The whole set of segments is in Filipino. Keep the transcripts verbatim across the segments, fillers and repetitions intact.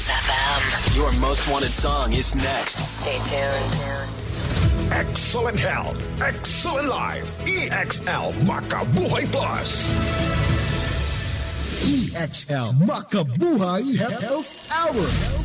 X F M. Your most wanted song is next. Stay tuned. Excellent health, excellent life. E X L Makabuhay Plus. E X L Makabuhay Health Hour.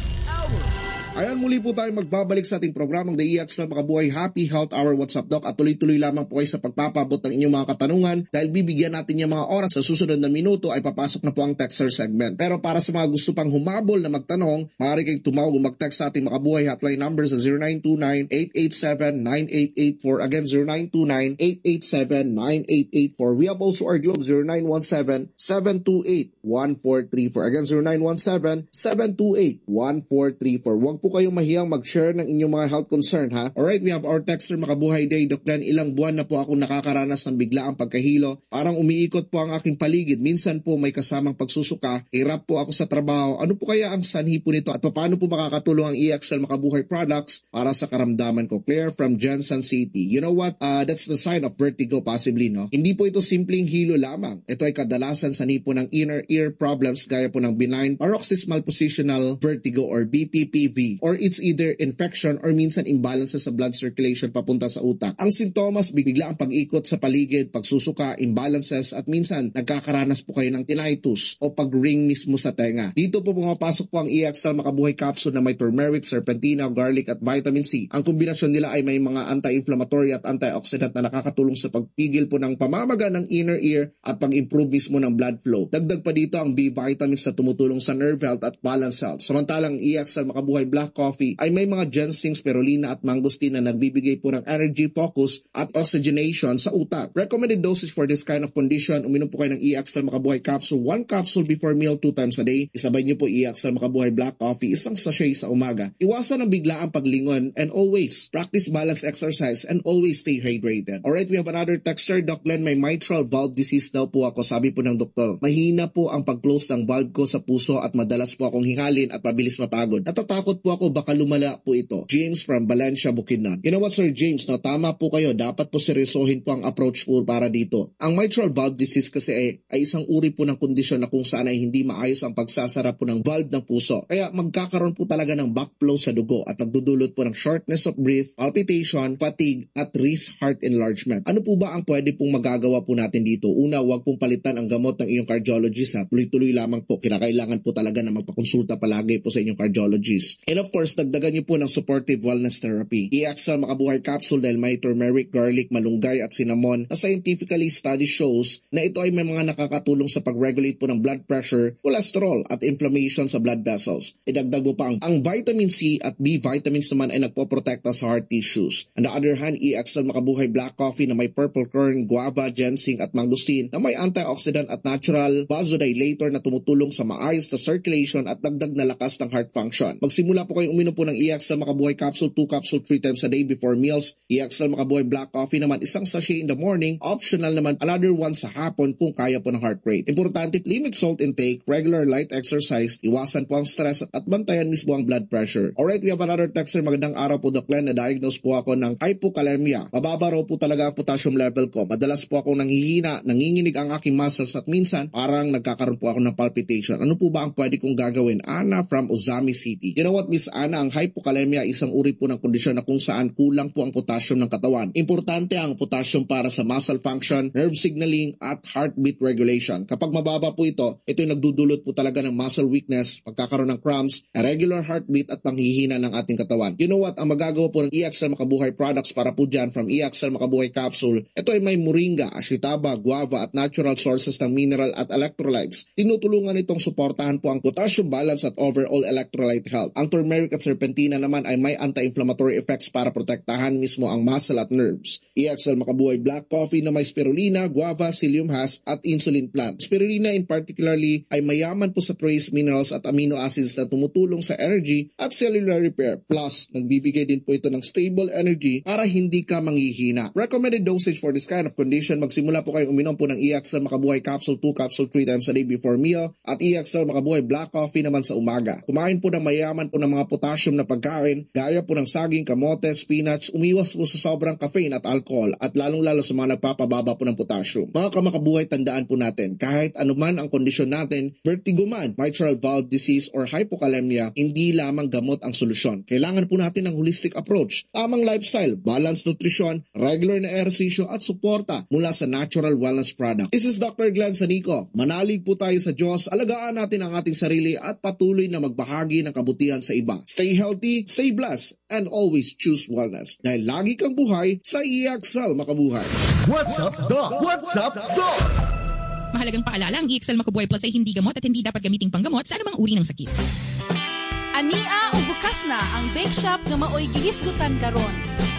Ayan, muli po tayo magbabalik sa ating programang The E X L Makabuhay Happy Health Hour. What's up, Doc? At tuloy-tuloy lamang po kayo sa pagpapabot ng inyong mga katanungan dahil bibigyan natin yung mga oras. Sa susunod na minuto ay papasok na po ang texter segment. Pero para sa mga gusto pang humabol na magtanong, maaari kayong tumawag o mag-text sa ating Makabuhay hotline number sa zero nine two nine, eight eight seven, nine eight eight four. Again, zero nine two nine, eight eight seven, nine eight eight four. We have also our Globe zero nine one seven, seven two eight, one four three four. Again, zero nine one seven, seven two eight, one four three four. Huwag po kayong mahiyang mag-share ng inyong mga health concern, ha? Alright, we have our texter Makabuhay Day. Doc Glenn, ilang buwan na po ako nakakaranas ng biglaang pagkahilo. Parang umiikot po ang aking paligid. Minsan po may kasamang pagsusuka. Hirap po ako sa trabaho. Ano po kaya ang sanhi po nito? At paano po makakatulong ang E X L Makabuhay products para sa karamdaman ko? Claire from Jensen City. You know what? Uh, that's the sign of vertigo possibly, no? Hindi po ito simpleng hilo lamang. Ito ay kadalasan sanhi po ng inner ear problems gaya po ng benign paroxysmal positional vertigo or B P P V. Or it's either infection or minsan imbalances sa blood circulation papunta sa utak. Ang sintomas, bigla ang pag-ikot sa paligid, pagsusuka, imbalances at minsan nagkakaranas po kayo ng tinnitus o pag-ring mismo sa tenga. Dito po pumapasok po ang E X L Makabuhay capsule na may turmeric, serpentina, garlic at vitamin C. Ang kombinasyon nila ay may mga anti-inflammatory at antioxidant na nakakatulong sa pagpigil po ng pamamaga ng inner ear at pag-improve mismo ng blood flow. Dagdag pa dito ang B vitamins na tumutulong sa nerve health at balance health. Samantalang E X L Makabuhay Black Coffee ay may mga ginseng, spirulina at mangosteen na nagbibigay po ng energy, focus at oxygenation sa utak. Recommended dosage for this kind of condition, uminom po kayo ng E X L Makabuhay capsule, one capsule before meal, two times a day. Isabay niyo po E X L Makabuhay Black Coffee, isang sachet sa umaga. Iwasan ang biglaang paglingon and always practice balance exercise and always stay hydrated. Alright, we have another texter. Doc Glenn, may mitral valve disease daw po ako. Sabi po ng doktor, mahina po ang pag-close ng valve ko sa puso at madalas po akong hingalin at mabilis mapagod. Natatakot po ako baka lumala po ito. James from Valencia, Bukidnon. You know what, Sir James? No, tama po kayo. Dapat po seryosohin po ang approach po para dito. Ang mitral valve disease kasi ay, ay isang uri po ng kondisyon na kung saan ay hindi maayos ang pagsasara po ng valve ng puso. Kaya magkakaroon po talaga ng backflow sa dugo at nagdudulot po ng shortness of breath, palpitation, fatigue, at risk heart enlargement. Ano po ba ang pwede pong magagawa po natin dito? Una, huwag pong palitan ang gamot ng iyong cardiologist at tuloy-tuloy lamang po. Kinakailangan po talaga na magpakonsulta palagi po sa inyong cardiologist. And of course, dagdagan niyo po ng supportive wellness therapy. E X L Makabuhay capsule dahil may turmeric, garlic, malunggay at cinnamon na scientifically study shows na ito ay may mga nakakatulong sa pag-regulate po ng blood pressure, cholesterol at inflammation sa blood vessels. Idagdag mo pa ang, ang vitamin C at B vitamins naman ay nagpoprotekta sa heart tissues. On the other hand, E X L Makabuhay Black Coffee na may purple kern, guava, ginseng at mangosteen na may antioxidant at natural vasodilator na tumutulong sa maayos na circulation at dagdag na lakas ng heart function. Magsimula po kayong uminom po ng E X L Makabuhay capsule, two capsule, three times a day before meals. E X L Makabuhay Black Coffee naman, isang sachet in the morning. Optional naman, another one sa hapon kung kaya po ng heart rate. Importante, limit salt intake, regular light exercise, iwasan po ang stress at bantayan mismo ang blood pressure. Alright, we have another texter. Magandang araw po, Doc Glenn. Na-diagnose po ako ng hypokalemia. Mababa raw po talaga ang potassium level ko. Madalas po ako nanghihina, nanginginig ang aking muscles at minsan parang nagkakaroon po ako ng palpitation. Ano po ba ang pwede kong gagawin? Ana from Ozami City. You know what, Miss Ana, ang hypokalemia isang uri po ng kondisyon na kung saan kulang po ang potassium ng katawan. Importante ang potassium para sa muscle function, nerve signaling at heartbeat regulation. Kapag mababa po ito, ito yung nagdudulot po talaga ng muscle weakness, pagkakaroon ng cramps, irregular heartbeat at panghihina ng ating katawan. You know what, ang magagawa po ng E X L Makabuhay products para po dyan from E X L Makabuhay capsule, ito ay may moringa, ashitaba, guava at natural sources ng mineral at electrolytes. Tinutulungan itong suportahan po ang potassium balance at overall electrolyte health. Ang turmeric at serpentina naman ay may anti-inflammatory effects para protektahan mismo ang muscle at nerves. E X L Makabuhay Black Coffee na may spirulina, guava, psyllium husk at insulin plant. Spirulina in particularly ay mayaman po sa trace minerals at amino acids na tumutulong sa energy at cellular repair. Plus, nagbibigay din po ito ng stable energy para hindi ka manghihina. Recommended dosage for this kind of condition, magsimula po kayong uminom po ng E X L Makabuhay capsule, two capsule, three times a sa day before meal at E X L Makabuhay Black Coffee naman sa umaga. Kumain po ng mayaman po ng mga potassium na pagkain gaya po ng saging, kamote, spinach, umiwas po sa sobrang caffeine at alcohol at lalong-lalo sa mga nagpapababa po ng potassium. Mga kamakabuhay, tandaan po natin, kahit anuman ang kondisyon natin, vertigo man, mitral valve disease or hypokalemia, hindi lamang gamot ang solusyon. Kailangan po natin ng holistic approach, tamang lifestyle, balanced nutrition, regular na ehersisyo at suporta mula sa natural wellness product. This is Doctor Glenn Sanico. Manalig po tayo sa Diyos, alagaan natin ang ating sarili at patuloy na magbahagi ng kabutihan sa iba. Stay healthy, stay blessed, and always choose wellness. Dahil lagi kang buhay sa E X L Makabuhay. What's up, Doc? What's up, Doc? Mahalagang paalala, ang E X L Makabuhay Plus ay hindi gamot at hindi dapat gamiting panggamot sa anumang uri ng sakit. Ania o bukas na ang bake shop nga maoy gihisgutan karon.